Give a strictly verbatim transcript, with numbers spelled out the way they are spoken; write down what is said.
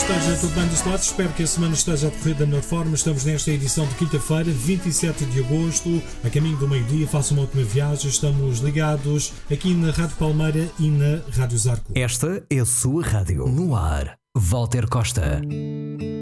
esteja tudo bem deste lado. Espero que a semana esteja a decorrer da melhor forma. Estamos nesta edição de quinta-feira, vinte e sete de agosto, a caminho do meio-dia. Faça uma ótima viagem. Estamos ligados aqui na Rádio Palmeira e na Rádio Zarco. Esta é a sua rádio. No ar, Walter Costa.